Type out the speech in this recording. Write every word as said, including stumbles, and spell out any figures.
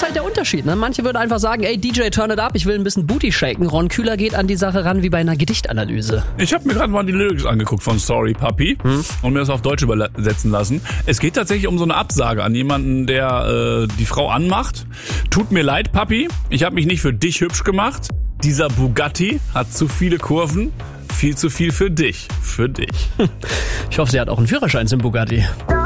ist halt der Unterschied. Ne? Manche würden einfach sagen, ey D J, turn it up, ich will ein bisschen Booty shaken. Ron Kühler geht an die Sache ran wie bei einer Gedichtanalyse. Ich habe mir gerade mal die Lyrics angeguckt von Sorry Papi hm? und mir das auf Deutsch übersetzen lassen. Es geht tatsächlich um so eine Absage an jemanden, der äh, die Frau anmacht. Tut mir leid, Papi, ich habe mich nicht für dich hübsch gemacht. Dieser Bugatti hat zu viele Kurven, viel zu viel für dich, für dich. Ich hoffe, sie hat auch einen Führerschein zum Bugatti.